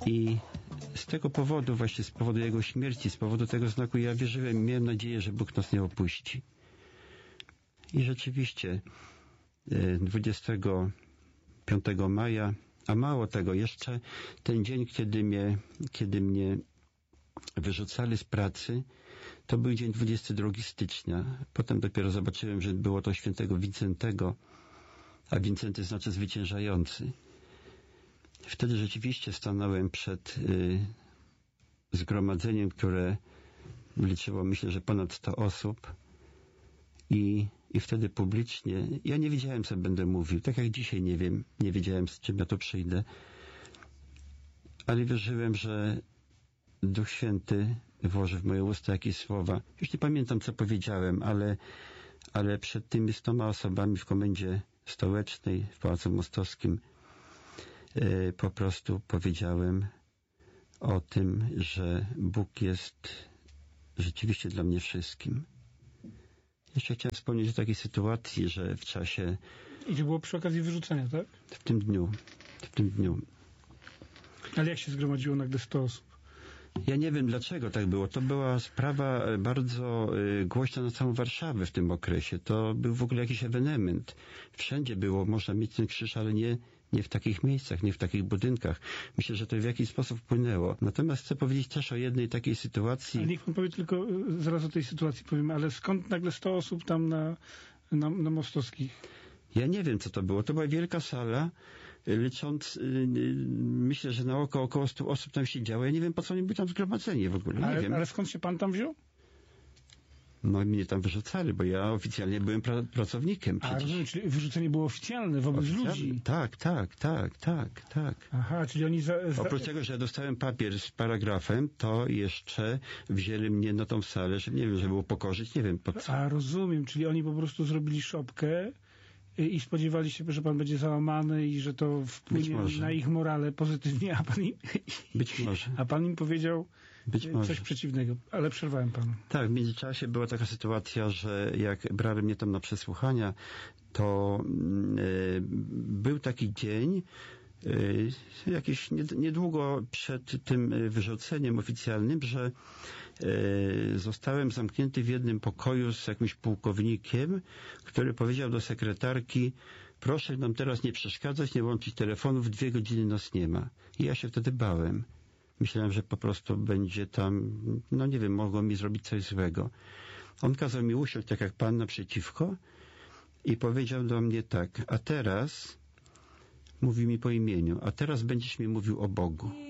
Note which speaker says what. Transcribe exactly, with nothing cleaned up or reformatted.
Speaker 1: I z tego powodu, właśnie z powodu jego śmierci, z powodu tego znaku, ja wierzyłem, miałem nadzieję, że Bóg nas nie opuści. I rzeczywiście dwudziestego piątego maja, a mało tego, jeszcze ten dzień, kiedy mnie, kiedy mnie wyrzucali z pracy, to był dzień dwudziestego drugiego stycznia. Potem dopiero zobaczyłem, że było to świętego Wincentego, a Wincenty znaczy zwyciężający. Wtedy rzeczywiście stanąłem przed y, zgromadzeniem, które liczyło, myślę, że ponad sto osób i, i wtedy publicznie, ja nie wiedziałem, co będę mówił, tak jak dzisiaj nie wiem, nie wiedziałem, z czym ja tu przyjdę, ale wierzyłem, że Duch Święty włoży w moje usta jakieś słowa. Już nie pamiętam, co powiedziałem, ale, ale przed tymi stoma osobami w komendzie stołecznej w Pałacu Mostowskim yy, po prostu powiedziałem o tym, że Bóg jest rzeczywiście dla mnie wszystkim. Jeszcze chciałem wspomnieć o takiej sytuacji, że w czasie...
Speaker 2: I to było przy okazji wyrzucenia, tak?
Speaker 1: W tym dniu. W tym dniu.
Speaker 2: Ale jak się zgromadziło nagle sto osób?
Speaker 1: Ja nie wiem, dlaczego tak było. To była sprawa bardzo y, głośna na całą Warszawę w tym okresie. To był w ogóle jakiś ewenement. Wszędzie było, można mieć ten krzyż, ale nie, nie w takich miejscach, nie w takich budynkach. Myślę, że to w jakiś sposób wpłynęło. Natomiast chcę powiedzieć też o jednej takiej sytuacji.
Speaker 2: Ale niech pan powie tylko, zaraz o tej sytuacji powiem, ale skąd nagle sto osób tam na, na, na Mostowskich?
Speaker 1: Ja nie wiem, co to było. To była wielka sala, licząc, yy, myślę, że na oko około stu osób tam siedziało. Ja nie wiem, po co oni byli tam zgromadzeni w ogóle. Nie
Speaker 2: ale,
Speaker 1: wiem.
Speaker 2: ale skąd się pan tam wziął?
Speaker 1: No i mnie tam wyrzucali, bo ja oficjalnie byłem pra pracownikiem.
Speaker 2: A
Speaker 1: przecież.
Speaker 2: rozumiem, czyli wyrzucenie było oficjalne wobec
Speaker 1: Oficjalne?
Speaker 2: ludzi.
Speaker 1: Tak, tak, tak, tak, tak.
Speaker 2: Aha, czyli oni... Za, za...
Speaker 1: Oprócz tego, że ja dostałem papier z paragrafem, to jeszcze wzięli mnie na tą salę, że nie wiem, żeby upokorzyć, nie wiem po co.
Speaker 2: A rozumiem, czyli oni po prostu zrobili szopkę i spodziewali się, że pan będzie załamany i że to wpłynie na ich morale pozytywnie, a pan im,
Speaker 1: Być może.
Speaker 2: A pan im powiedział
Speaker 1: Być
Speaker 2: coś
Speaker 1: może.
Speaker 2: przeciwnego, ale przerwałem panu.
Speaker 1: Tak, w międzyczasie była taka sytuacja, że jak brali mnie tam na przesłuchania, to yy, był taki dzień, Yy, jakieś niedługo przed tym wyrzuceniem oficjalnym, że yy, zostałem zamknięty w jednym pokoju z jakimś pułkownikiem, który powiedział do sekretarki: proszę nam teraz nie przeszkadzać, nie łączyć telefonów, dwie godziny nas nie ma. I ja się wtedy bałem. Myślałem, że po prostu będzie tam, no nie wiem, mogło mi zrobić coś złego. On kazał mi usiąść tak jak pan naprzeciwko i powiedział do mnie tak: a teraz... Mówi mi po imieniu, a teraz będziesz mi mówił o Bogu.